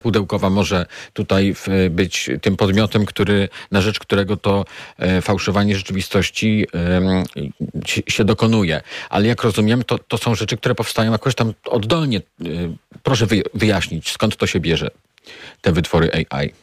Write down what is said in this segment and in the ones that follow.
pudełkowa może tutaj być tym podmiotem, na rzecz którego to fałszowanie rzeczywistości się dokonuje. Ale jak rozumiem, to są rzeczy, które powstają jakoś tam oddolnie. Proszę wyjaśnić, skąd to się bierze, te wytwory AI?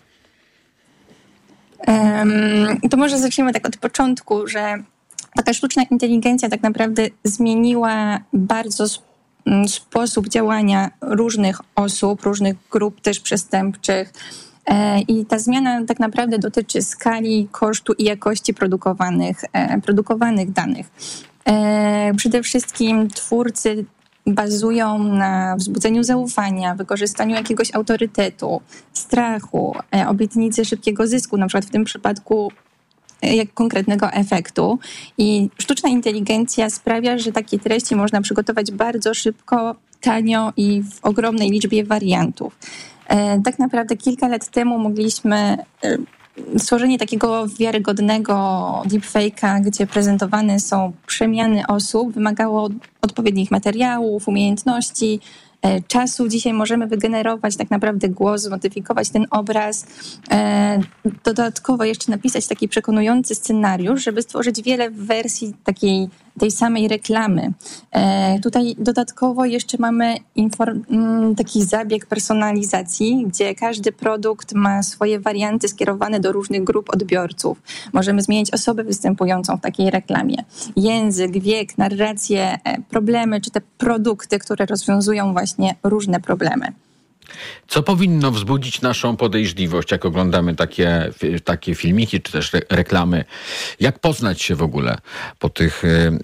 To może zacznijmy tak od początku, że taka sztuczna inteligencja tak naprawdę zmieniła bardzo sposób działania różnych osób, różnych grup też przestępczych. I ta zmiana tak naprawdę dotyczy skali, kosztu i jakości produkowanych danych. Przede wszystkim twórcy bazują na wzbudzeniu zaufania, wykorzystaniu jakiegoś autorytetu, strachu, obietnicy szybkiego zysku, na przykład w tym przypadku jak konkretnego efektu. I sztuczna inteligencja sprawia, że takie treści można przygotować bardzo szybko, tanio i w ogromnej liczbie wariantów. Tak naprawdę kilka lat temu mogliśmy stworzenie takiego wiarygodnego deepfake'a, gdzie prezentowane są przemiany osób, wymagało odpowiednich materiałów, umiejętności, czasu. Dzisiaj możemy wygenerować tak naprawdę głos, zmodyfikować ten obraz, dodatkowo jeszcze napisać taki przekonujący scenariusz, żeby stworzyć wiele wersji tej samej reklamy. Tutaj dodatkowo jeszcze mamy taki zabieg personalizacji, gdzie każdy produkt ma swoje warianty skierowane do różnych grup odbiorców. Możemy zmienić osobę występującą w takiej reklamie. Język, wiek, narrację, problemy, czy te produkty, które rozwiązują właśnie różne problemy. Co powinno wzbudzić naszą podejrzliwość, jak oglądamy takie filmiki, czy też reklamy? Jak poznać się w ogóle po tych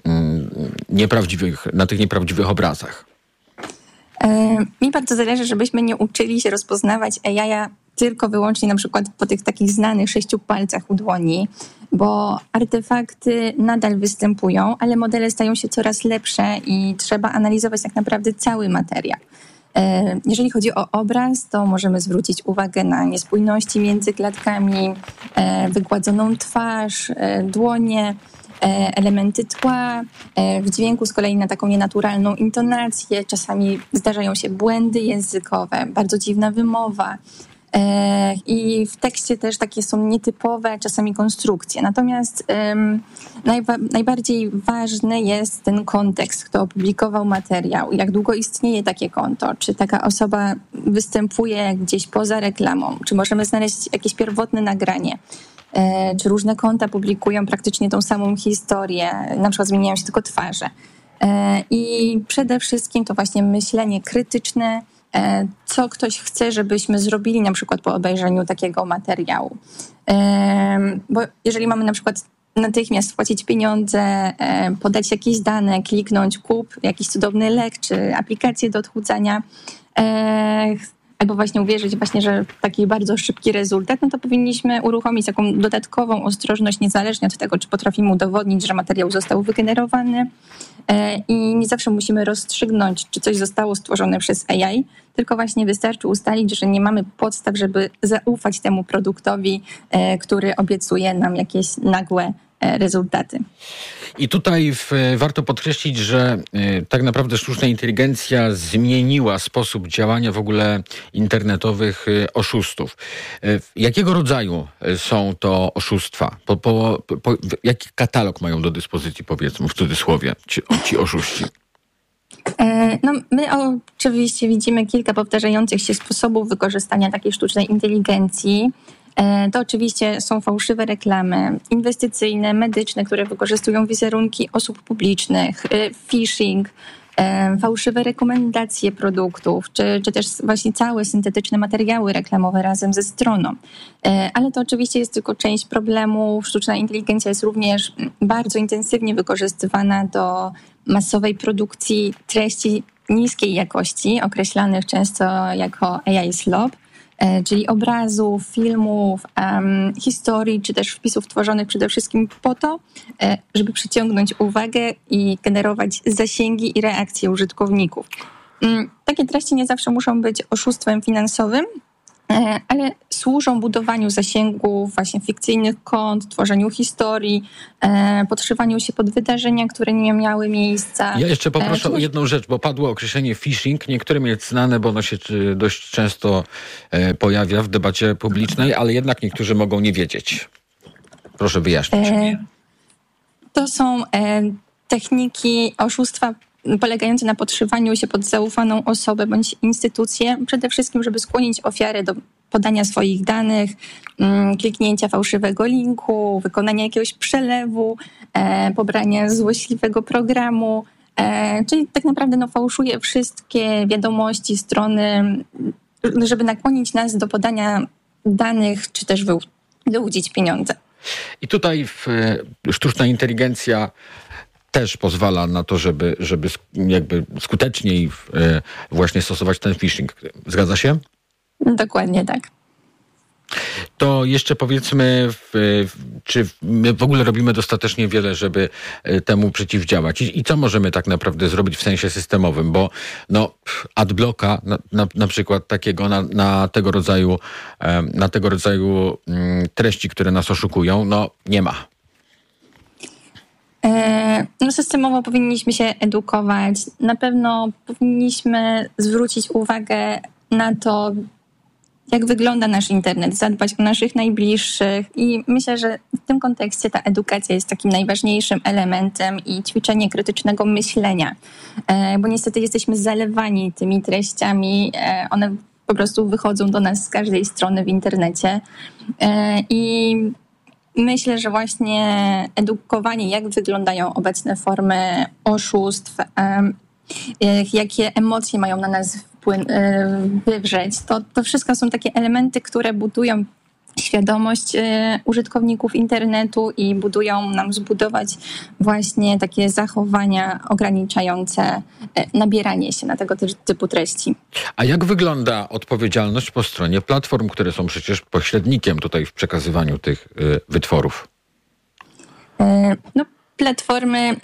na tych nieprawdziwych obrazach? Mi bardzo zależy, żebyśmy nie uczyli się rozpoznawać AI tylko wyłącznie na przykład po tych takich znanych 6 palcach u dłoni, bo artefakty nadal występują, ale modele stają się coraz lepsze i trzeba analizować tak naprawdę cały materiał. Jeżeli chodzi o obraz, to możemy zwrócić uwagę na niespójności między klatkami, wygładzoną twarz, dłonie, elementy tła, w dźwięku z kolei na taką nienaturalną intonację. Czasami zdarzają się błędy językowe, bardzo dziwna wymowa. I w tekście też takie są nietypowe czasami konstrukcje. Natomiast najbardziej ważny jest ten kontekst, kto opublikował materiał, jak długo istnieje takie konto, czy taka osoba występuje gdzieś poza reklamą, czy możemy znaleźć jakieś pierwotne nagranie, czy różne konta publikują praktycznie tą samą historię, na przykład zmieniają się tylko twarze. I przede wszystkim to właśnie myślenie krytyczne, co ktoś chce, żebyśmy zrobili na przykład po obejrzeniu takiego materiału. Bo jeżeli mamy na przykład natychmiast płacić pieniądze, podać jakieś dane, kliknąć kup, jakiś cudowny lek czy aplikację do odchudzania, albo właśnie uwierzyć właśnie, że taki bardzo szybki rezultat, no to powinniśmy uruchomić taką dodatkową ostrożność niezależnie od tego, czy potrafimy udowodnić, że materiał został wygenerowany i nie zawsze musimy rozstrzygnąć, czy coś zostało stworzone przez AI, tylko właśnie wystarczy ustalić, że nie mamy podstaw, żeby zaufać temu produktowi, który obiecuje nam jakieś nagłe rezultaty. I tutaj warto podkreślić, że tak naprawdę sztuczna inteligencja zmieniła sposób działania w ogóle internetowych oszustów. Jakiego rodzaju są to oszustwa? Jaki katalog mają do dyspozycji, powiedzmy w cudzysłowie, ci oszuści? No, my oczywiście widzimy kilka powtarzających się sposobów wykorzystania takiej sztucznej inteligencji. To oczywiście są fałszywe reklamy inwestycyjne, medyczne, które wykorzystują wizerunki osób publicznych, phishing, fałszywe rekomendacje produktów, czy też właśnie całe syntetyczne materiały reklamowe razem ze stroną. Ale to oczywiście jest tylko część problemu. Sztuczna inteligencja jest również bardzo intensywnie wykorzystywana do masowej produkcji treści niskiej jakości, określanych często jako AI slop, czyli obrazów, filmów, historii, czy też wpisów tworzonych przede wszystkim po to, żeby przyciągnąć uwagę i generować zasięgi i reakcje użytkowników. Takie treści nie zawsze muszą być oszustwem finansowym, ale służą budowaniu zasięgów, właśnie fikcyjnych kont, tworzeniu historii, podszywaniu się pod wydarzenia, które nie miały miejsca. Ja jeszcze poproszę o jedną rzecz, bo padło określenie phishing. Niektórym jest znane, bo ono się dość często pojawia w debacie publicznej, ale jednak niektórzy mogą nie wiedzieć. Proszę wyjaśnić. To są techniki oszustwa polegające na podszywaniu się pod zaufaną osobę bądź instytucję, przede wszystkim, żeby skłonić ofiarę do podania swoich danych, kliknięcia fałszywego linku, wykonania jakiegoś przelewu, pobrania złośliwego programu, czyli tak naprawdę fałszuje wszystkie wiadomości strony, żeby nakłonić nas do podania danych, czy też wyłudzić pieniądze. I tutaj sztuczna inteligencja też pozwala na to, żeby jakby skuteczniej właśnie stosować ten phishing. Zgadza się? Dokładnie tak. To jeszcze powiedzmy, czy my w ogóle robimy dostatecznie wiele, żeby temu przeciwdziałać? I co możemy tak naprawdę zrobić w sensie systemowym? Bo adblocka na przykład takiego na tego rodzaju treści, które nas oszukują, nie ma. Systemowo powinniśmy się edukować. Na pewno powinniśmy zwrócić uwagę na to, jak wygląda nasz internet, zadbać o naszych najbliższych i myślę, że w tym kontekście ta edukacja jest takim najważniejszym elementem i ćwiczenie krytycznego myślenia, bo niestety jesteśmy zalewani tymi treściami, one po prostu wychodzą do nas z każdej strony w internecie i myślę, że właśnie edukowanie, jak wyglądają obecne formy oszustw, jakie emocje mają na nas wywrzeć, to wszystko są takie elementy, które budują świadomość użytkowników internetu i budują nam zbudować właśnie takie zachowania ograniczające nabieranie się na tego typu treści. A jak wygląda odpowiedzialność po stronie platform, które są przecież pośrednikiem tutaj w przekazywaniu tych wytworów? Platformy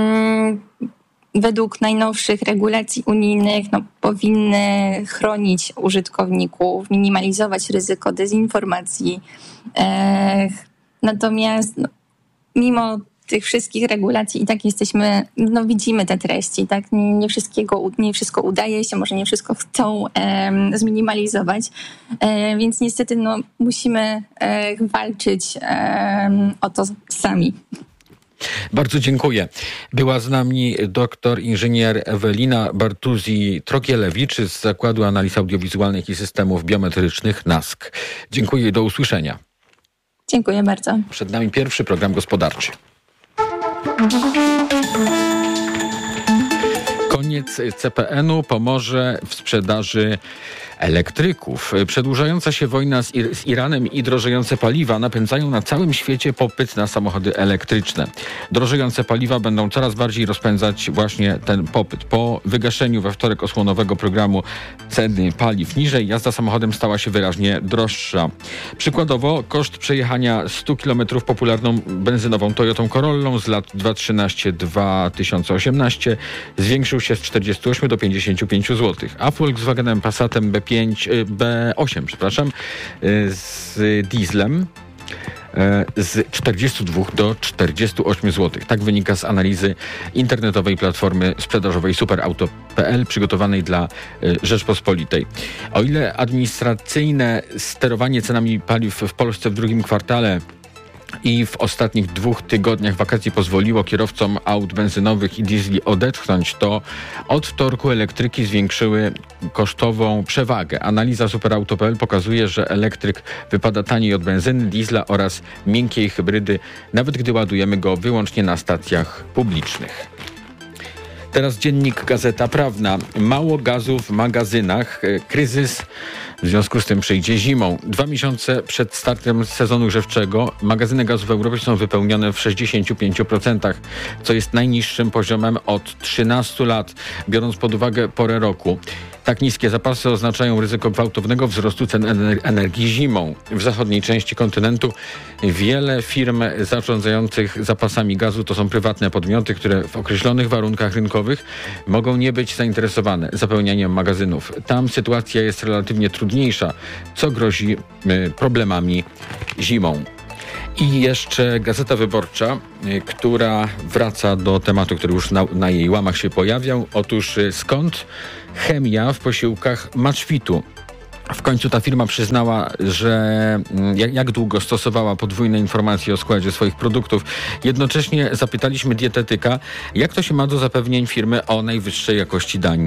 według najnowszych regulacji unijnych powinny chronić użytkowników, minimalizować ryzyko dezinformacji. Natomiast mimo tych wszystkich regulacji i tak widzimy te treści, tak? Nie wszystko udaje się, może nie wszystko chcą zminimalizować, więc niestety musimy walczyć o to sami. Bardzo dziękuję. Była z nami doktor inżynier Ewelina Bartuzzi-Trokielewicz z Zakładu Analiz Audiowizualnych i Systemów Biometrycznych NASK. Dziękuję i do usłyszenia. Dziękuję bardzo. Przed nami pierwszy program gospodarczy. Koniec CPN-u pomoże w sprzedaży elektryków. Przedłużająca się wojna z Iranem i drożejące paliwa napędzają na całym świecie popyt na samochody elektryczne. Drożejące paliwa będą coraz bardziej rozpędzać właśnie ten popyt. Po wygaszeniu we wtorek osłonowego programu ceny paliw niżej, jazda samochodem stała się wyraźnie droższa. Przykładowo koszt przejechania 100 km popularną benzynową Toyotą Corollą z lat 2013-2018 zwiększył się z 48 do 55 zł, a Volkswagenem Passatem B8, z dieslem z 42 do 48 zł. Tak wynika z analizy internetowej platformy sprzedażowej superauto.pl przygotowanej dla Rzeczpospolitej. O ile administracyjne sterowanie cenami paliw w Polsce w drugim kwartale i w ostatnich 2 tygodniach wakacji pozwoliło kierowcom aut benzynowych i diesli odetchnąć, to od wtorku elektryki zwiększyły kosztową przewagę. Analiza superauto.pl pokazuje, że elektryk wypada taniej od benzyny, diesla oraz miękkiej hybrydy, nawet gdy ładujemy go wyłącznie na stacjach publicznych. Teraz dziennik Gazeta Prawna. Mało gazu w magazynach. Kryzys w związku z tym przyjdzie zimą. 2 miesiące przed startem sezonu grzewczego magazyny gazu w Europie są wypełnione w 65%, co jest najniższym poziomem od 13 lat, biorąc pod uwagę porę roku. Tak niskie zapasy oznaczają ryzyko gwałtownego wzrostu cen energii zimą. W zachodniej części kontynentu wiele firm zarządzających zapasami gazu to są prywatne podmioty, które w określonych warunkach rynkowych mogą nie być zainteresowane zapełnianiem magazynów. Tam sytuacja jest relatywnie trudna chłodniejsza, co grozi problemami zimą. I jeszcze Gazeta Wyborcza, która wraca do tematu, który już na jej łamach się pojawiał. Otóż skąd chemia w posiłkach Maczwitu? W końcu ta firma przyznała, że jak długo stosowała podwójne informacje o składzie swoich produktów. Jednocześnie zapytaliśmy dietetyka, jak to się ma do zapewnień firmy o najwyższej jakości dań.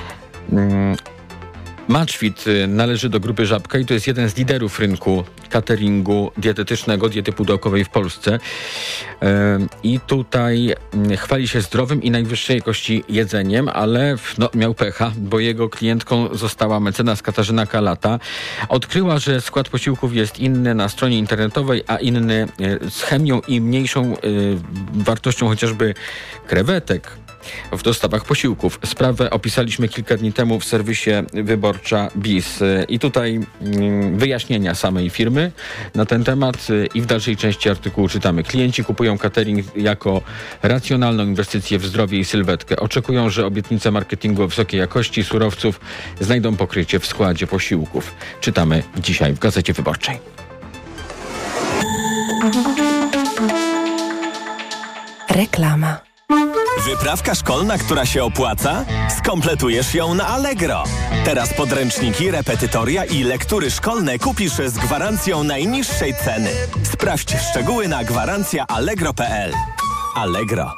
Maczwit należy do grupy Żabka i to jest jeden z liderów rynku cateringu dietetycznego, diety pudełkowej w Polsce. I tutaj chwali się zdrowym i najwyższej jakości jedzeniem, ale miał pecha, bo jego klientką została mecenas Katarzyna Kalata. Odkryła, że skład posiłków jest inny na stronie internetowej, a inny z chemią i mniejszą wartością chociażby krewetek w dostawach posiłków. Sprawę opisaliśmy kilka dni temu w serwisie Wyborcza BIS. I tutaj wyjaśnienia samej firmy na ten temat i w dalszej części artykułu czytamy. Klienci kupują catering jako racjonalną inwestycję w zdrowie i sylwetkę. Oczekują, że obietnice marketingu o wysokiej jakości surowców znajdą pokrycie w składzie posiłków. Czytamy dzisiaj w Gazecie Wyborczej. Reklama. Wyprawka szkolna, która się opłaca? Skompletujesz ją na Allegro. Teraz podręczniki, repetytoria i lektury szkolne kupisz z gwarancją najniższej ceny. Sprawdź szczegóły na gwarancjaallegro.pl. Allegro.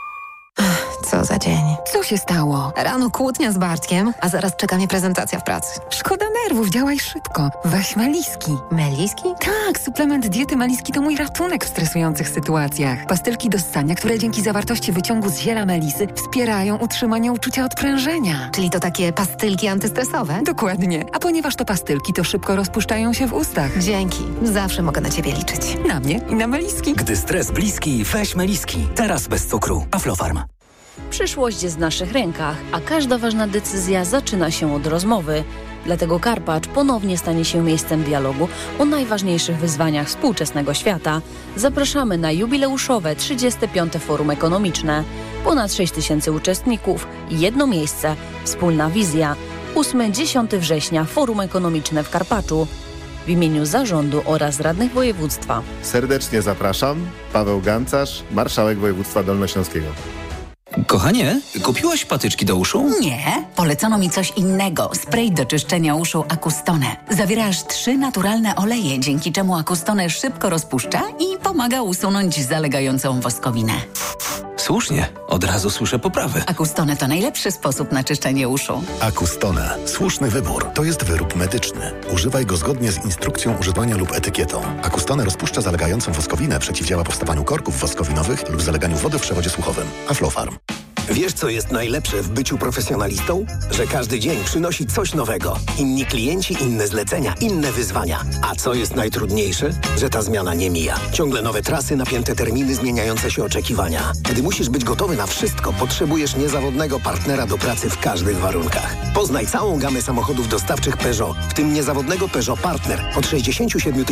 Co za dzień. Co się stało? Rano kłótnia z Bartkiem, a zaraz czeka mnie prezentacja w pracy. Szkoda nerwów, działaj szybko. Weź Meliski. Meliski? Tak, suplement diety Meliski to mój ratunek w stresujących sytuacjach. Pastylki do ssania, które dzięki zawartości wyciągu z ziela melisy wspierają utrzymanie uczucia odprężenia. Czyli to takie pastylki antystresowe? Dokładnie. A ponieważ to pastylki, to szybko rozpuszczają się w ustach. Dzięki. Zawsze mogę na ciebie liczyć. Na mnie i na Meliski. Gdy stres bliski, weź Meliski. Teraz bez cukru. Aflofarm. Przyszłość jest w naszych rękach, a każda ważna decyzja zaczyna się od rozmowy. Dlatego Karpacz ponownie stanie się miejscem dialogu o najważniejszych wyzwaniach współczesnego świata. Zapraszamy na jubileuszowe 35. Forum Ekonomiczne. Ponad 6 000 uczestników, jedno miejsce, wspólna wizja. 8-10 września Forum Ekonomiczne w Karpaczu. W imieniu zarządu oraz radnych województwa. Serdecznie zapraszam. Paweł Gancarz, marszałek województwa dolnośląskiego. Kochanie, kupiłaś patyczki do uszu? Nie, polecono mi coś innego. Spray do czyszczenia uszu Acustone. Zawiera aż 3 naturalne oleje, dzięki czemu Acustone szybko rozpuszcza i pomaga usunąć zalegającą woskowinę. Słusznie, od razu słyszę poprawę. Acustone to najlepszy sposób na czyszczenie uszu. Acustone. Słuszny wybór. To jest wyrób medyczny. Używaj go zgodnie z instrukcją używania lub etykietą. Acustone rozpuszcza zalegającą woskowinę, przeciwdziała powstawaniu korków woskowinowych lub zaleganiu wody w przewodzie słuchowym. Aflofarm. Wiesz, co jest najlepsze w byciu profesjonalistą? Że każdy dzień przynosi coś nowego. Inni klienci, inne zlecenia, inne wyzwania. A co jest najtrudniejsze? Że ta zmiana nie mija. Ciągle nowe trasy, napięte terminy, zmieniające się oczekiwania. Gdy musisz być gotowy na wszystko, potrzebujesz niezawodnego partnera do pracy w każdych warunkach. Poznaj całą gamę samochodów dostawczych Peugeot, w tym niezawodnego Peugeot Partner od 67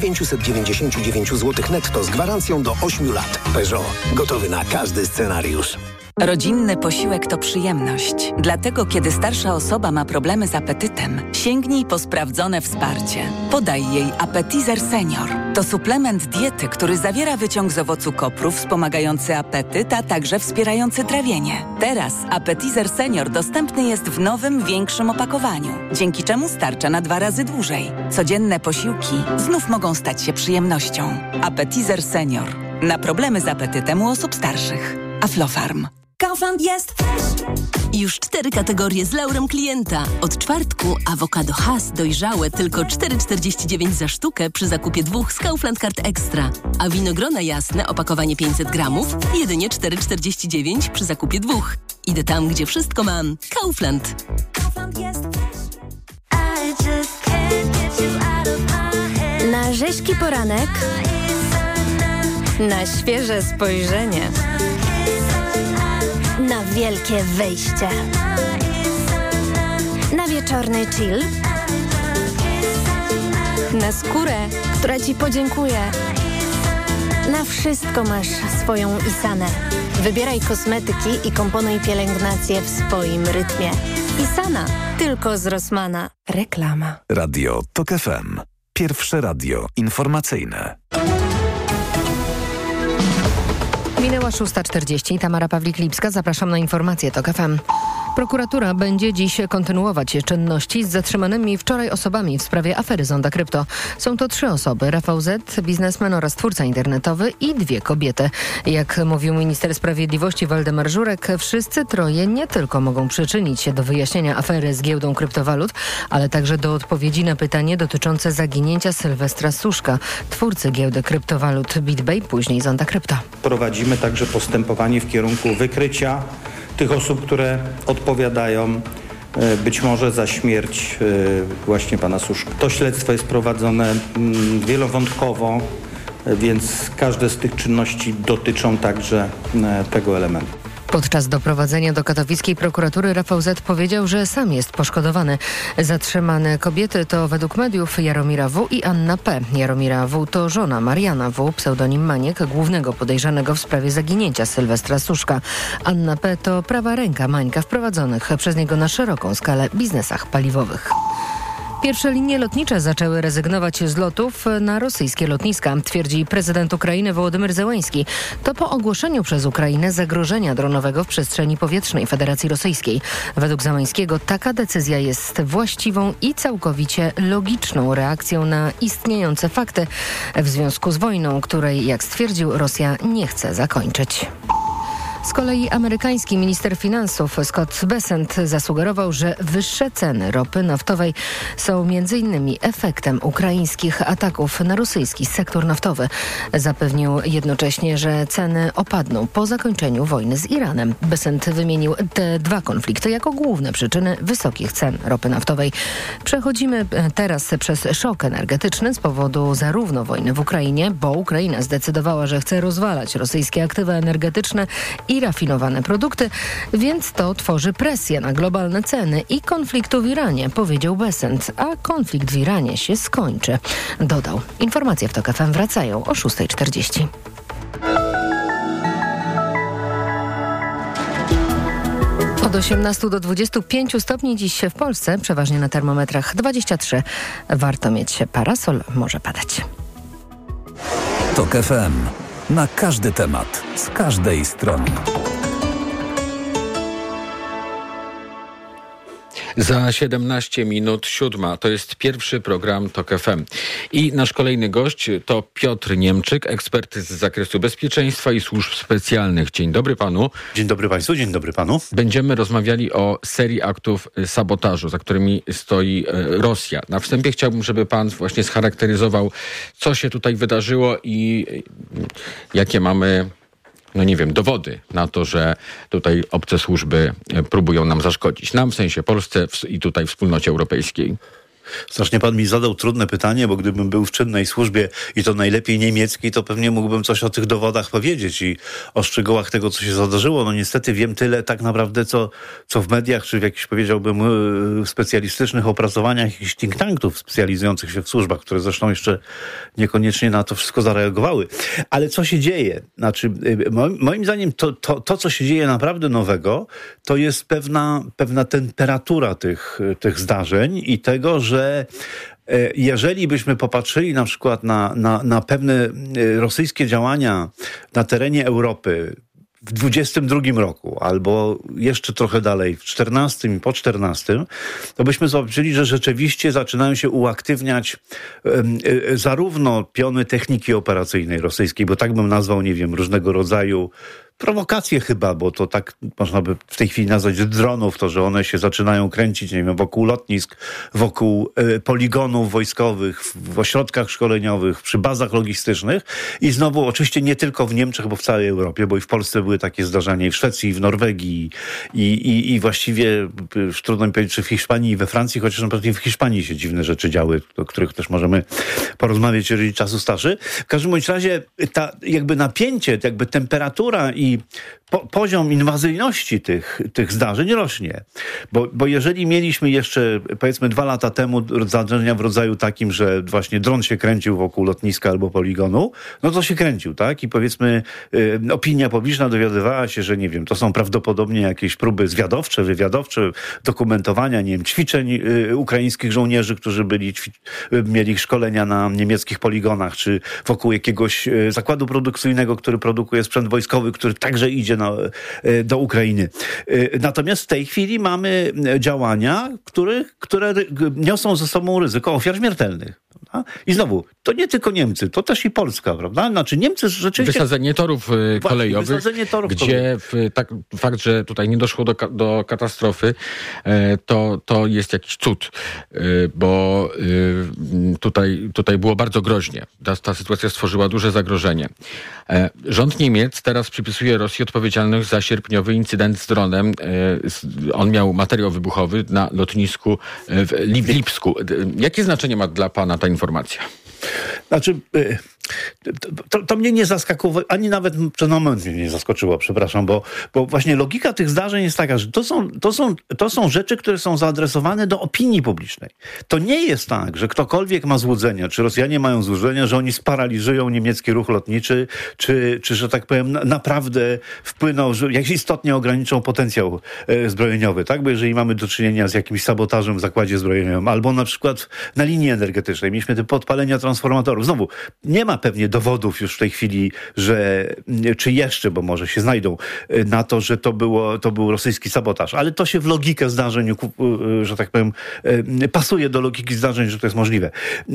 999 zł netto z gwarancją do 8 lat. Peugeot. Gotowy na każdy scenariusz. Rodzinny posiłek to przyjemność. Dlatego, kiedy starsza osoba ma problemy z apetytem, sięgnij po sprawdzone wsparcie. Podaj jej Appetizer Senior. To suplement diety, który zawiera wyciąg z owocu kopru wspomagający apetyt, a także wspierający trawienie. Teraz Appetizer Senior dostępny jest w nowym, większym opakowaniu, dzięki czemu starcza na 2 razy dłużej. Codzienne posiłki znów mogą stać się przyjemnością. Appetizer Senior. Na problemy z apetytem u osób starszych. Aflofarm. Kaufland jest już 4 kategorie z laurem klienta. Od czwartku awokado Hass dojrzałe tylko 4,49 za sztukę przy zakupie 2 z Kaufland Card Extra. A winogrona jasne opakowanie 500 gramów jedynie 4,49 przy zakupie 2. Idę tam, gdzie wszystko mam. Kaufland. Kaufland jest na rzeźki poranek, na świeże spojrzenie, na wielkie wyjście, na wieczorny chill, na skórę, która Ci podziękuje. Na wszystko masz swoją Isanę. Wybieraj kosmetyki i komponuj pielęgnację w swoim rytmie. i Sana. Tylko z Rossmana. Reklama. Radio TOK FM. Pierwsze radio informacyjne. Minęła 6:40. Tamara Pawlik-Lipska. Zapraszam na informacje TOK FM. Prokuratura będzie dziś kontynuować czynności z zatrzymanymi wczoraj osobami w sprawie afery Zonda Krypto. Są to 3 osoby: Rafał Z., biznesmen oraz twórca internetowy i 2 kobiety. Jak mówił minister sprawiedliwości Waldemar Żurek, wszyscy 3 nie tylko mogą przyczynić się do wyjaśnienia afery z giełdą kryptowalut, ale także do odpowiedzi na pytanie dotyczące zaginięcia Sylwestra Suszka, twórcy giełdy kryptowalut BitBay, później Zonda Krypto. Prowadzimy także postępowanie w kierunku wykrycia tych osób, które odpowiadają być może za śmierć właśnie pana Suszka. To śledztwo jest prowadzone wielowątkowo, więc każde z tych czynności dotyczą także tego elementu. Podczas doprowadzenia do katowickiej prokuratury Rafał Z. powiedział, że sam jest poszkodowany. Zatrzymane kobiety to według mediów Jaromira W. i Anna P. Jaromira W. to żona Mariana W., pseudonim Maniek, głównego podejrzanego w sprawie zaginięcia Sylwestra Suszka. Anna P. to prawa ręka Mańka w prowadzonych przez niego na szeroką skalę biznesach paliwowych. Pierwsze linie lotnicze zaczęły rezygnować z lotów na rosyjskie lotniska, twierdzi prezydent Ukrainy Wołodymyr Zełenski. To po ogłoszeniu przez Ukrainę zagrożenia dronowego w przestrzeni powietrznej Federacji Rosyjskiej. Według Zełenskiego taka decyzja jest właściwą i całkowicie logiczną reakcją na istniejące fakty w związku z wojną, której, jak stwierdził, Rosja nie chce zakończyć. Z kolei amerykański minister finansów Scott Bessent zasugerował, że wyższe ceny ropy naftowej są m.in. efektem ukraińskich ataków na rosyjski sektor naftowy. Zapewnił jednocześnie, że ceny opadną po zakończeniu wojny z Iranem. Bessent wymienił te 2 konflikty jako główne przyczyny wysokich cen ropy naftowej. Przechodzimy teraz przez szok energetyczny z powodu zarówno wojny w Ukrainie, bo Ukraina zdecydowała, że chce rozwalać rosyjskie aktywa energetyczne i rafinowane produkty, więc to tworzy presję na globalne ceny i konfliktu w Iranie, powiedział Bessent, a konflikt w Iranie się skończy, dodał. Informacje w TOK FM wracają o 6:40. Od 18 do 25 stopni dziś w Polsce, przeważnie na termometrach 23. Warto mieć parasol, może padać. TOK FM. Na każdy temat, z każdej strony. Za 17 minut 7. To jest pierwszy program TOK FM. I nasz kolejny gość to Piotr Niemczyk, ekspert z zakresu bezpieczeństwa i służb specjalnych. Dzień dobry panu. Dzień dobry państwu, dzień dobry panu. Będziemy rozmawiali o serii aktów sabotażu, za którymi stoi Rosja. Na wstępie chciałbym, żeby pan właśnie scharakteryzował, co się tutaj wydarzyło i jakie mamy dowody na to, że tutaj obce służby próbują nam zaszkodzić. Nam, w sensie Polsce i tutaj wspólnocie europejskiej. Strasznie pan mi zadał trudne pytanie, bo gdybym był w czynnej służbie i to najlepiej niemieckiej, to pewnie mógłbym coś o tych dowodach powiedzieć i o szczegółach tego, co się zdarzyło. No niestety wiem tyle tak naprawdę, co w mediach, czy w jakichś, powiedziałbym, specjalistycznych opracowaniach jakichś think tanków specjalizujących się w służbach, które zresztą jeszcze niekoniecznie na to wszystko zareagowały. Ale co się dzieje? Znaczy, moim zdaniem to co się dzieje naprawdę nowego, to jest pewna temperatura tych zdarzeń i tego, że jeżeli byśmy popatrzyli na przykład na pewne rosyjskie działania na terenie Europy w 22 roku, albo jeszcze trochę dalej, w 14 i po 14, to byśmy zobaczyli, że rzeczywiście zaczynają się uaktywniać zarówno piony techniki operacyjnej rosyjskiej, bo tak bym nazwał, różnego rodzaju prowokacje chyba, bo to tak można by w tej chwili nazwać dronów, to, że one się zaczynają kręcić, wokół lotnisk, wokół poligonów wojskowych, w ośrodkach szkoleniowych, przy bazach logistycznych i znowu oczywiście nie tylko w Niemczech, bo w całej Europie, bo i w Polsce były takie zdarzenia, i w Szwecji, i w Norwegii, i właściwie trudno mi powiedzieć, czy w Hiszpanii i we Francji, chociaż na przykład i w Hiszpanii się dziwne rzeczy działy, o których też możemy porozmawiać, jeżeli czasu starczy. W każdym bądź razie ta napięcie, temperatura i poziom inwazyjności tych zdarzeń rośnie. Bo jeżeli mieliśmy jeszcze, powiedzmy 2 lata temu zdarzenia w rodzaju takim, że właśnie dron się kręcił wokół lotniska albo poligonu, no to się kręcił, tak? I powiedzmy opinia publiczna dowiadywała się, że nie wiem, to są prawdopodobnie jakieś próby zwiadowcze, wywiadowcze, dokumentowania, nie wiem, ćwiczeń ukraińskich żołnierzy, którzy mieli szkolenia na niemieckich poligonach, czy wokół jakiegoś zakładu produkcyjnego, który produkuje sprzęt wojskowy, który także idzie do Ukrainy. Natomiast w tej chwili mamy działania, które niosą ze sobą ryzyko ofiar śmiertelnych. Prawda? I znowu, to nie tylko Niemcy, to też i Polska, prawda? Znaczy Niemcy rzeczywiście... Wysadzenie torów kolejowych, gdzie fakt, że tutaj nie doszło do katastrofy, to jest jakiś cud, bo tutaj było bardzo groźnie. Ta sytuacja stworzyła duże zagrożenie. Rząd Niemiec teraz przypisuje Rosji odpowiedzialność za sierpniowy incydent z dronem. On miał materiał wybuchowy na lotnisku w Lipsku. Jakie znaczenie ma dla pana ta informacja? Znaczy, to mnie nie zaskakowało, ani nawet przez moment mnie nie zaskoczyło, przepraszam, bo właśnie logika tych zdarzeń jest taka, że to są rzeczy, które są zaadresowane do opinii publicznej. To nie jest tak, że ktokolwiek ma złudzenia, czy Rosjanie mają złudzenia, że oni sparaliżują niemiecki ruch lotniczy, czy że tak powiem, naprawdę wpłyną, że jak istotnie ograniczą potencjał zbrojeniowy, tak? Bo jeżeli mamy do czynienia z jakimś sabotażem w zakładzie zbrojeniowym, albo na przykład na linii energetycznej, mieliśmy te podpalenia transformatorów. Znowu, nie ma pewnie dowodów już w tej chwili, czy jeszcze, bo może się znajdą, na to, że to był rosyjski sabotaż. Ale to się w logikę zdarzeń, że tak powiem, pasuje do logiki zdarzeń, że to jest możliwe.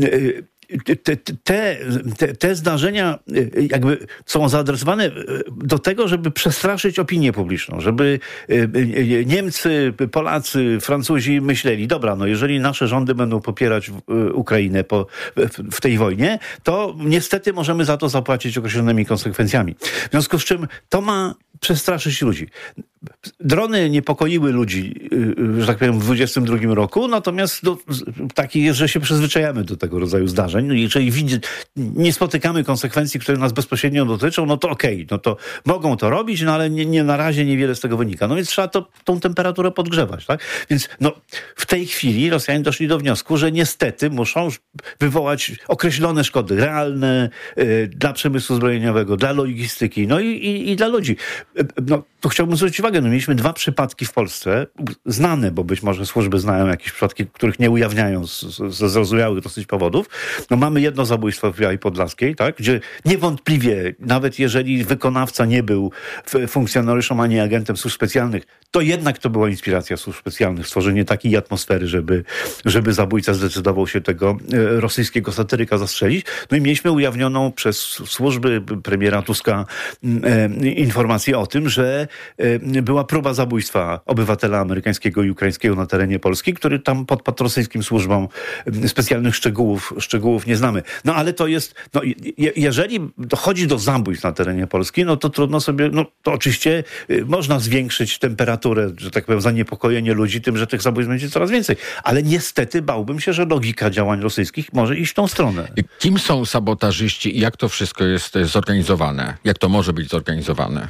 Te zdarzenia jakby są zaadresowane do tego, żeby przestraszyć opinię publiczną, żeby Niemcy, Polacy, Francuzi myśleli, dobra, no jeżeli nasze rządy będą popierać Ukrainę w tej wojnie, to niestety możemy za to zapłacić określonymi konsekwencjami. W związku z czym to ma przestraszyć ludzi. Drony niepokoiły ludzi, że tak powiem, w 2022 roku, natomiast taki jest, że się przyzwyczajamy do tego rodzaju zdarzeń. Jeżeli nie spotykamy konsekwencji, które nas bezpośrednio dotyczą, no to okej, no to mogą to robić, no ale nie na razie niewiele z tego wynika. No więc trzeba tą temperaturę podgrzewać, tak? Więc w tej chwili Rosjanie doszli do wniosku, że niestety muszą wywołać określone szkody realne dla przemysłu zbrojeniowego, dla logistyki, no i dla ludzi. Tu chciałbym zwrócić uwagę, mieliśmy 2 przypadki w Polsce, znane, bo być może służby znają jakieś przypadki, których nie ujawniają ze zrozumiałych dosyć powodów. Mamy jedno zabójstwo w Białej Podlaskiej, tak, gdzie niewątpliwie, nawet jeżeli wykonawca nie był funkcjonariuszem ani agentem służb specjalnych, to jednak to była inspiracja służb specjalnych, stworzenie takiej atmosfery, żeby zabójca zdecydował się tego rosyjskiego satyryka zastrzelić. No i mieliśmy ujawnioną przez służby premiera Tuska informację o tym, że była próba zabójstwa obywatela amerykańskiego i ukraińskiego na terenie Polski, który tam podpadł rosyjskim służbom, specjalnych szczegółów nie znamy. No ale to jest, jeżeli dochodzi do zabójstw na terenie Polski, no to trudno sobie, to oczywiście można zwiększyć temperaturę, że tak powiem, zaniepokojenie ludzi tym, że tych zabójstw będzie coraz więcej. Ale niestety bałbym się, że logika działań rosyjskich może iść w tą stronę. Kim są sabotażyści i jak to wszystko jest zorganizowane? Jak to może być zorganizowane?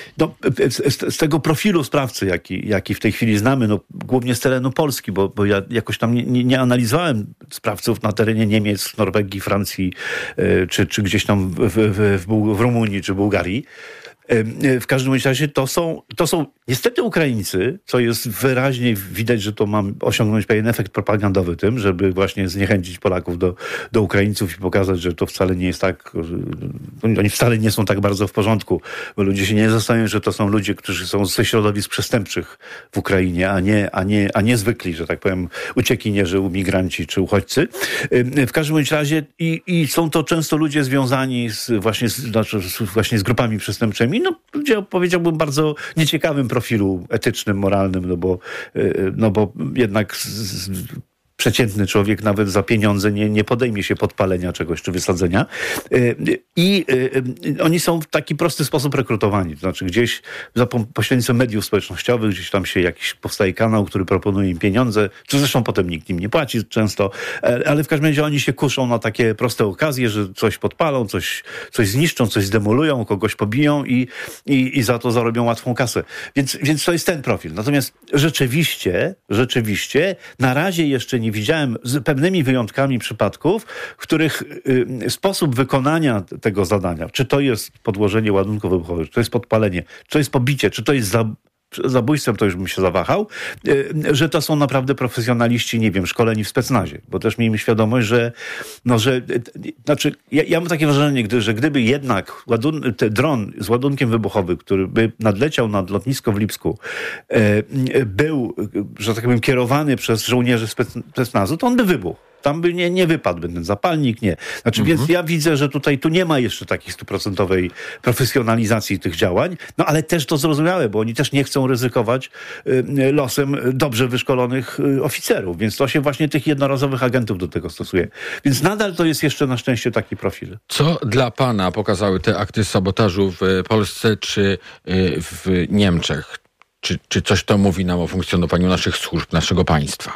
Z tego profilu sprawcy, jaki w tej chwili znamy, głównie z terenu Polski, bo ja jakoś tam nie sprawców na terenie Niemiec, Norwegii, Francji, czy gdzieś tam w Rumunii, czy Bułgarii. W każdym razie to są niestety Ukraińcy, co jest wyraźnie widać, że to ma osiągnąć pewien efekt propagandowy tym, żeby właśnie zniechęcić Polaków do Ukraińców i pokazać, że to wcale nie jest tak, oni wcale nie są tak bardzo w porządku, bo ludzie się nie zastanawiają, że to są ludzie, którzy są ze środowisk przestępczych w Ukrainie, a nie zwykli, że tak powiem, uciekinierzy, migranci czy uchodźcy. W każdym razie i są to często ludzie związani właśnie z grupami przestępczymi, ludzie, powiedziałbym, bardzo nieciekawym profilu etycznym, moralnym, bo jednak przeciętny człowiek nawet za pieniądze nie podejmie się podpalenia czegoś czy wysadzenia. I oni są w taki prosty sposób rekrutowani. To znaczy gdzieś za pośrednictwem mediów społecznościowych, gdzieś tam się jakiś powstaje kanał, który proponuje im pieniądze, czy zresztą potem nikt im nie płaci często, ale w każdym razie oni się kuszą na takie proste okazje, że coś podpalą, coś zniszczą, coś zdemolują, kogoś pobiją i za to zarobią łatwą kasę. Więc to jest ten profil. Natomiast rzeczywiście na razie jeszcze nie widziałem, z pewnymi wyjątkami przypadków, w których sposób wykonania tego zadania, czy to jest podłożenie ładunków wybuchowych, czy to jest podpalenie, czy to jest pobicie, czy to jest zabójstwem, to już bym się zawahał, że to są naprawdę profesjonaliści, nie wiem, szkoleni w specnazie, bo też miejmy świadomość, że ja mam takie wrażenie, że gdyby jednak dron z ładunkiem wybuchowym, który by nadleciał nad lotnisko w Lipsku, był, że tak powiem, kierowany przez żołnierzy specnazu, to on by wybuchł. Tam by nie wypadł ten zapalnik, nie. Więc ja widzę, że tu nie ma jeszcze takiej 100% profesjonalizacji tych działań, ale też to zrozumiałe, bo oni też nie chcą ryzykować losem dobrze wyszkolonych oficerów, więc to się właśnie tych jednorazowych agentów do tego stosuje. Więc nadal to jest jeszcze na szczęście taki profil. Co dla pana pokazały te akty sabotażu w Polsce czy w Niemczech? Czy coś to mówi nam o funkcjonowaniu naszych służb, naszego państwa?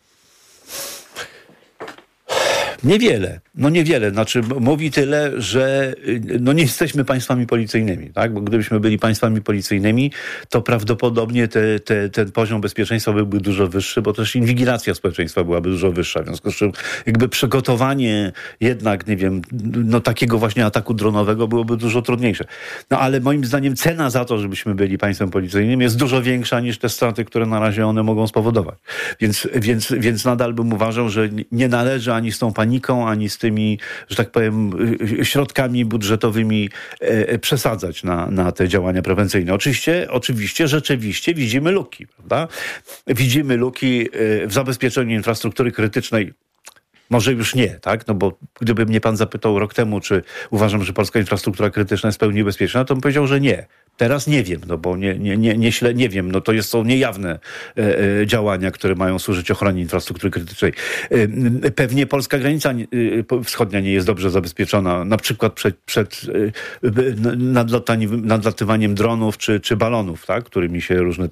Niewiele. Mówi tyle, że nie jesteśmy państwami policyjnymi, tak? Bo gdybyśmy byli państwami policyjnymi, to prawdopodobnie ten poziom bezpieczeństwa byłby dużo wyższy, bo też inwigilacja społeczeństwa byłaby dużo wyższa. W związku z czym jakby przygotowanie jednak, nie wiem, takiego właśnie ataku dronowego byłoby dużo trudniejsze. Ale moim zdaniem cena za to, żebyśmy byli państwem policyjnym jest dużo większa niż te straty, które na razie one mogą spowodować. Więc nadal bym uważał, że nie należy ani z tą paniką, ani z tymi, że tak powiem, środkami budżetowymi przesadzać na te działania prewencyjne. Oczywiście, rzeczywiście widzimy luki, prawda? Widzimy luki w zabezpieczeniu infrastruktury krytycznej. Może już nie, tak? Bo gdyby mnie pan zapytał rok temu, czy uważam, że polska infrastruktura krytyczna jest w pełni bezpieczna, to bym powiedział, że nie. Teraz nie wiem, bo nie wiem. To są niejawne działania, które mają służyć ochronie infrastruktury krytycznej. Pewnie polska granica wschodnia nie jest dobrze zabezpieczona, na przykład przed nadlatywaniem dronów czy balonów, tak? Którymi się różne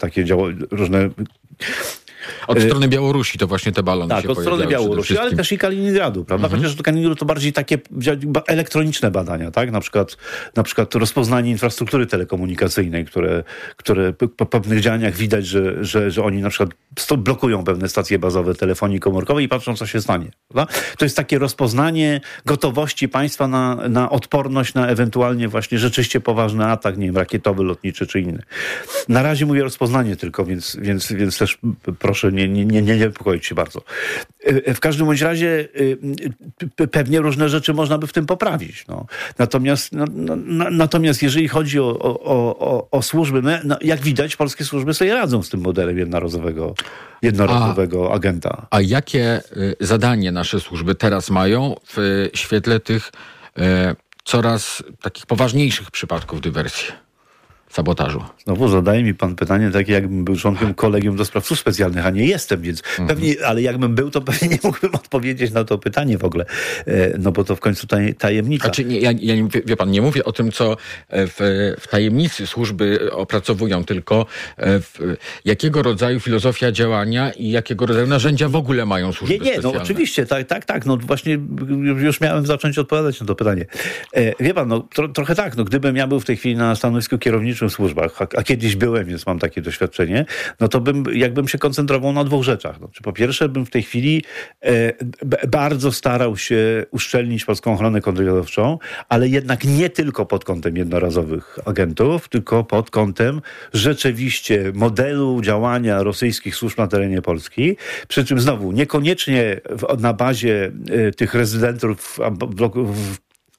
od strony Białorusi to właśnie te balony się pojawiały. Tak, od strony Białorusi, ale też i Kaliningradu, prawda? Chociaż do Kaliningradu to bardziej takie elektroniczne badania, tak? Na przykład rozpoznanie infrastruktury telekomunikacyjnej, które po pewnych działaniach widać, że oni na przykład blokują pewne stacje bazowe telefonii komórkowej i patrzą, co się stanie, prawda? To jest takie rozpoznanie gotowości państwa na odporność na ewentualnie właśnie rzeczywiście poważny atak, nie wiem, rakietowy, lotniczy czy inny. Na razie mówię rozpoznanie tylko, więc też proszę nie niepokoić się bardzo. W każdym bądź razie pewnie różne rzeczy można by w tym poprawić. Natomiast jeżeli chodzi o służby, jak widać, polskie służby sobie radzą z tym modelem jednorazowego agenta. A jakie zadanie nasze służby teraz mają w świetle tych coraz takich poważniejszych przypadków dywersji? Sabotażu. Znowu zadaje mi pan pytanie takie, jakbym był członkiem kolegium do spraw służb specjalnych, a nie jestem, więc pewnie, ale jakbym był, to pewnie nie mógłbym odpowiedzieć na to pytanie w ogóle, bo to w końcu tajemnica. Wie pan, nie mówię o tym, co w tajemnicy służby opracowują, tylko jakiego rodzaju filozofia działania i jakiego rodzaju narzędzia w ogóle mają służby specjalne. Oczywiście, tak, właśnie już miałem zacząć odpowiadać na to pytanie. Wie pan, trochę tak, gdybym ja był w tej chwili na stanowisku kierowniczym w służbach, a kiedyś byłem, więc mam takie doświadczenie, to jakbym się koncentrował na dwóch rzeczach. Po pierwsze, bym w tej chwili bardzo starał się uszczelnić polską ochronę kontrwywiadowczą, ale jednak nie tylko pod kątem jednorazowych agentów, tylko pod kątem rzeczywiście modelu działania rosyjskich służb na terenie Polski. Przy czym znowu, niekoniecznie na bazie tych rezydentów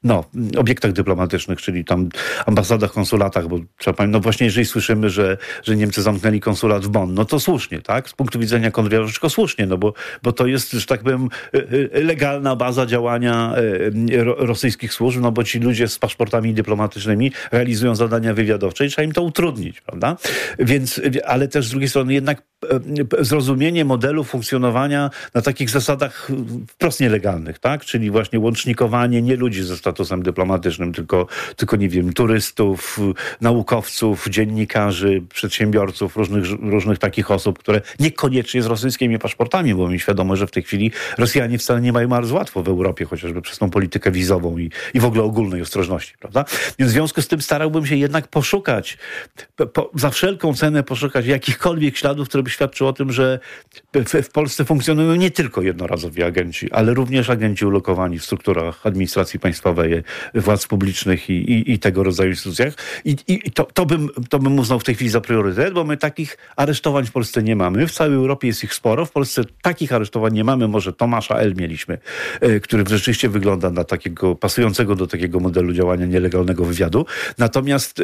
obiektach dyplomatycznych, czyli tam ambasadach, konsulatach, bo trzeba pamiętać, właśnie jeżeli słyszymy, że Niemcy zamknęli konsulat w Bonn, no to słusznie, tak? Z punktu widzenia kontrwywiadowczego słusznie, bo to jest, że tak powiem, legalna baza działania rosyjskich służb, bo ci ludzie z paszportami dyplomatycznymi realizują zadania wywiadowcze i trzeba im to utrudnić, prawda? Więc, ale też z drugiej strony jednak zrozumienie modelu funkcjonowania na takich zasadach wprost nielegalnych, tak? Czyli właśnie łącznikowanie nie ludzi ze statusem dyplomatycznym, tylko nie wiem, turystów, naukowców, dziennikarzy, przedsiębiorców, różnych takich osób, które niekoniecznie z rosyjskimi paszportami, bo mi świadomo, że w tej chwili Rosjanie wcale nie mają bardzo łatwo w Europie, chociażby przez tą politykę wizową i w ogóle ogólnej ostrożności, prawda? Więc w związku z tym starałbym się jednak poszukać, za wszelką cenę poszukać jakichkolwiek śladów, które by świadczyły o tym, że w Polsce funkcjonują nie tylko jednorazowi agenci, ale również agenci ulokowani w strukturach administracji państwowej, władz publicznych i tego rodzaju instytucjach. I to bym uznał w tej chwili za priorytet, bo my takich aresztowań w Polsce nie mamy. W całej Europie jest ich sporo. W Polsce takich aresztowań nie mamy. Może Tomasza L. mieliśmy, który rzeczywiście wygląda na takiego, pasującego do takiego modelu działania nielegalnego wywiadu. Natomiast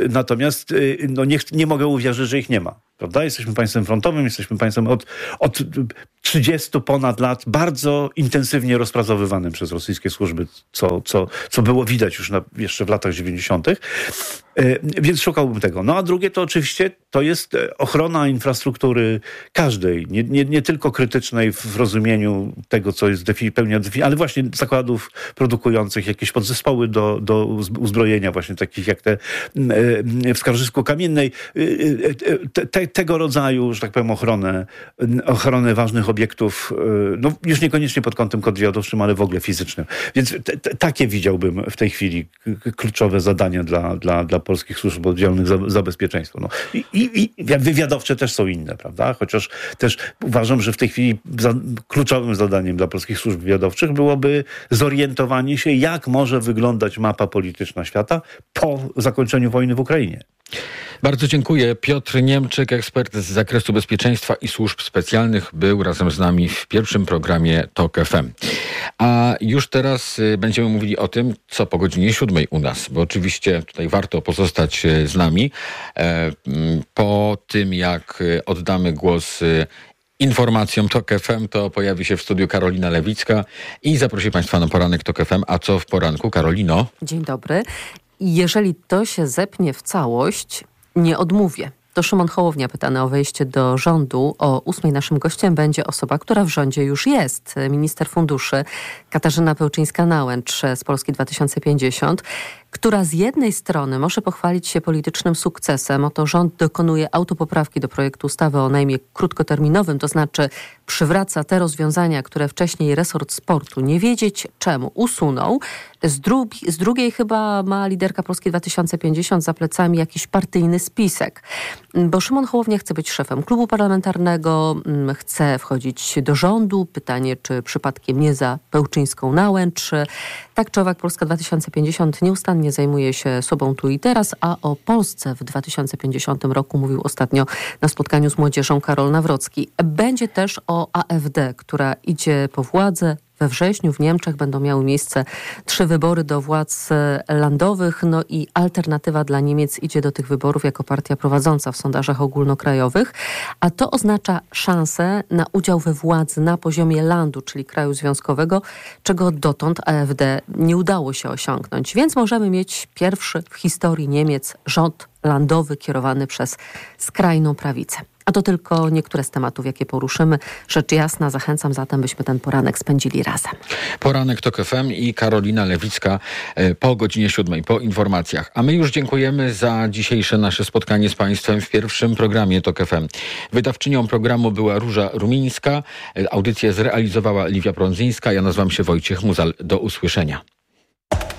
nie mogę uwierzyć, że ich nie ma. Prawda? Jesteśmy państwem frontowym, jesteśmy państwem od 30 ponad lat bardzo intensywnie rozpracowywanym przez rosyjskie służby, co było widać już jeszcze w latach 90. Więc szukałbym tego. No a drugie to oczywiście to jest ochrona infrastruktury każdej, nie tylko krytycznej w rozumieniu tego, co jest ale właśnie zakładów produkujących jakieś podzespoły do uzbrojenia, właśnie takich jak te w Skarżysku-Kamiennej. Tego rodzaju, że tak powiem, ochronę ważnych obiektów, już niekoniecznie pod kątem kontrwywiadowczym, ale w ogóle fizycznym. Więc takie widziałbym w tej chwili kluczowe zadania dla polskich służb odpowiedzialnych za bezpieczeństwo. I wywiadowcze też są inne, prawda? Chociaż też uważam, że w tej chwili kluczowym zadaniem dla polskich służb wywiadowczych byłoby zorientowanie się, jak może wyglądać mapa polityczna świata po zakończeniu wojny w Ukrainie. Bardzo dziękuję. Piotr Niemczyk, ekspert z zakresu bezpieczeństwa i służb specjalnych, był razem z nami w pierwszym programie TOK FM. A już teraz będziemy mówili o tym, co po godzinie 7 u nas, bo oczywiście tutaj warto pozostać z nami. Po tym, jak oddamy głos informacjom TOK FM, to pojawi się w studiu Karolina Lewicka i zaprosi Państwa na poranek TOK FM. A co w poranku? Karolino? Dzień dobry. Jeżeli to się zepnie w całość, nie odmówię. To Szymon Hołownia pytany o wejście do rządu. O 8 naszym gościem będzie osoba, która w rządzie już jest. Minister funduszy Katarzyna Pełczyńska-Nałęcz z Polski 2050, która z jednej strony może pochwalić się politycznym sukcesem. Oto rząd dokonuje autopoprawki do projektu ustawy o najmie krótkoterminowym, to znaczy przywraca te rozwiązania, które wcześniej resort sportu, nie wiedzieć czemu, usunął. Z drugiej chyba ma liderka Polski 2050 za plecami jakiś partyjny spisek. Bo Szymon Hołownia chce być szefem klubu parlamentarnego, chce wchodzić do rządu. Pytanie, czy przypadkiem nie za Pełczyńską-Nałęcz. Tak czy owak Polska 2050 nieustannie zajmuje się sobą tu i teraz, a o Polsce w 2050 roku mówił ostatnio na spotkaniu z młodzieżą Karol Nawrocki. Będzie też o AfD, która idzie po władzę. We wrześniu w Niemczech będą miały miejsce 3 wybory do władz landowych, no i Alternatywa dla Niemiec idzie do tych wyborów jako partia prowadząca w sondażach ogólnokrajowych, a to oznacza szansę na udział we władzy na poziomie landu, czyli kraju związkowego, czego dotąd AfD nie udało się osiągnąć. Więc możemy mieć pierwszy w historii Niemiec rząd landowy kierowany przez skrajną prawicę. A to tylko niektóre z tematów, jakie poruszymy. Rzecz jasna, zachęcam zatem, byśmy ten poranek spędzili razem. Poranek TOK FM i Karolina Lewicka po godzinie 7, po informacjach. A my już dziękujemy za dzisiejsze nasze spotkanie z Państwem w pierwszym programie TOK FM. Wydawczynią programu była Róża Rumińska. Audycję zrealizowała Liwia Prądzyńska. Ja nazywam się Wojciech Muzal. Do usłyszenia.